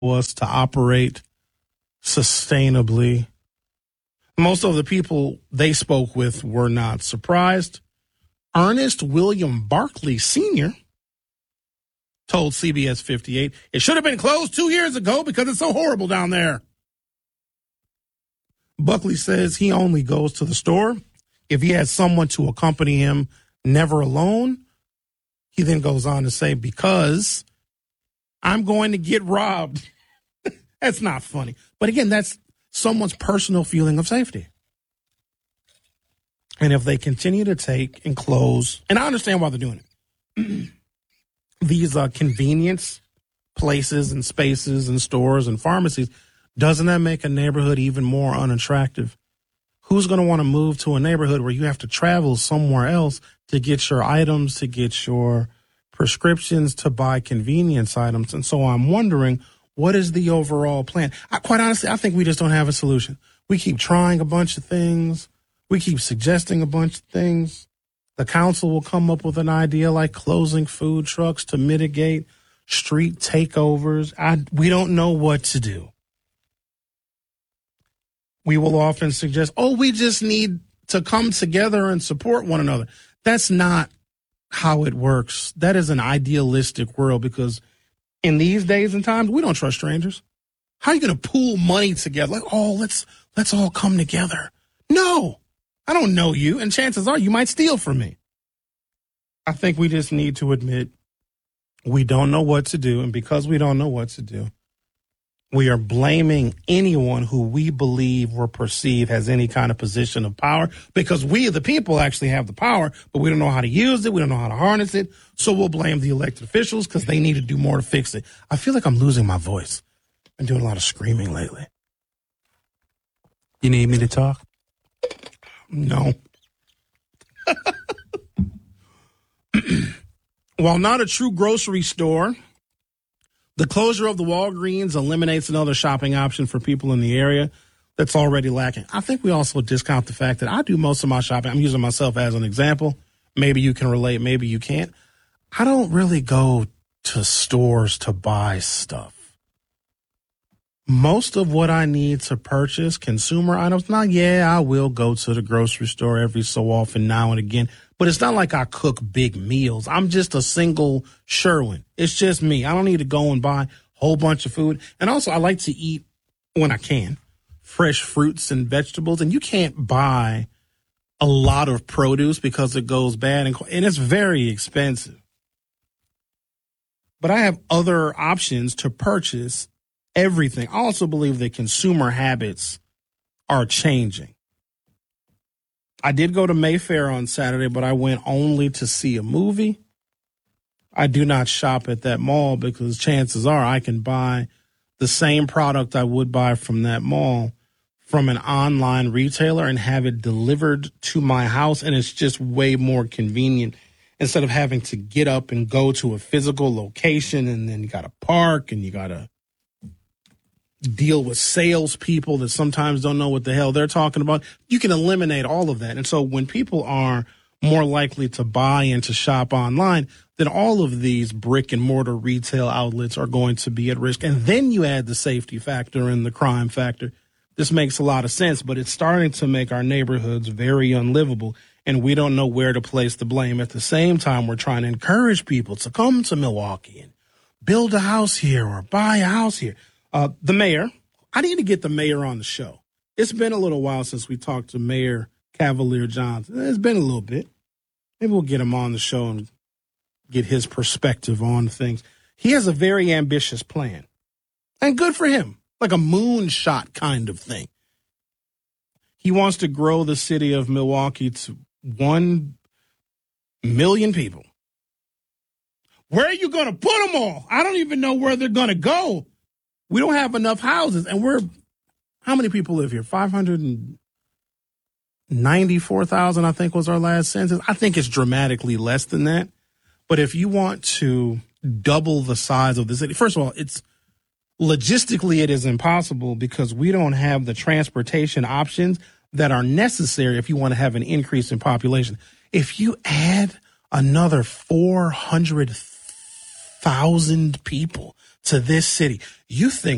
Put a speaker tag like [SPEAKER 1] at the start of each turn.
[SPEAKER 1] us to operate sustainably. Most of the people they spoke with were not surprised. Ernest William Barkley Sr. told CBS 58, it should have been closed 2 years ago because it's so horrible down there. Buckley says he only goes to the store if he has someone to accompany him, never alone. He then goes on to say, because I'm going to get robbed. That's not funny. But again, that's someone's personal feeling of safety. And if they continue to take and close, and I understand why they're doing it, these convenience places and spaces and stores and pharmacies, doesn't that make a neighborhood even more unattractive? Who's going to want to move to a neighborhood where you have to travel somewhere else to get your items, to get your prescriptions, to buy convenience items? And so I'm wondering, what is the overall plan? Quite honestly, I think we just don't have a solution. We keep trying a bunch of things. We keep suggesting a bunch of things. The council will come up with an idea like closing food trucks to mitigate street takeovers. We don't know what to do. We will often suggest, we just need to come together and support one another. That's not how it works. That is an idealistic world because in these days and times, we don't trust strangers. How are you going to pool money together? Like, let's all come together. No, I don't know you, and chances are you might steal from me. I think we just need to admit we don't know what to do, and because we don't know what to do, we are blaming anyone who we believe or perceive has any kind of position of power because we, the people, actually have the power, but we don't know how to use it. We don't know how to harness it. So we'll blame the elected officials because they need to do more to fix it. I feel like I'm losing my voice. I've been doing a lot of screaming lately.
[SPEAKER 2] You need me to talk?
[SPEAKER 1] No. While not a true grocery store, the closure of the Walgreens eliminates another shopping option for people in the area that's already lacking. I think we also discount the fact that I do most of my shopping. I'm using myself as an example. Maybe you can relate, maybe you can't. I don't really go to stores to buy stuff. Most of what I need to purchase, consumer items, now, I will go to the grocery store every so often now and again, but it's not like I cook big meals. I'm just a single Sherwin. It's just me. I don't need to go and buy a whole bunch of food. And also, I like to eat, when I can, fresh fruits and vegetables. And you can't buy a lot of produce because it goes bad and it's very expensive. But I have other options to purchase everything. I also believe that consumer habits are changing. I did go to Mayfair on Saturday, but I went only to see a movie. I do not shop at that mall because chances are I can buy the same product I would buy from that mall from an online retailer and have it delivered to my house, and it's just way more convenient instead of having to get up and go to a physical location, and then you got to park and you got to deal with salespeople that sometimes don't know what the hell they're talking about. You can eliminate all of that. And so when people are more likely to buy and to shop online, then all of these brick and mortar retail outlets are going to be at risk. And then you add the safety factor and the crime factor. This makes a lot of sense, but it's starting to make our neighborhoods very unlivable, and we don't know where to place the blame. At the same time, we're trying to encourage people to come to Milwaukee and build a house here or buy a house here. The mayor, I need to get the mayor on the show. It's been a little while since we talked to Mayor Cavalier Johnson. It's been a little bit. Maybe we'll get him on the show and get his perspective on things. He has a very ambitious plan, and good for him, like a moonshot kind of thing. He wants to grow the city of Milwaukee to 1 million people. Where are you going to put them all? I don't even know where they're going to go. We don't have enough houses, and how many people live here? 594,000, I think, was our last census. I think it's dramatically less than that. But if you want to double the size of the city, first of all, logistically it is impossible because we don't have the transportation options that are necessary if you want to have an increase in population. If you add another 400,000 people to this city, you think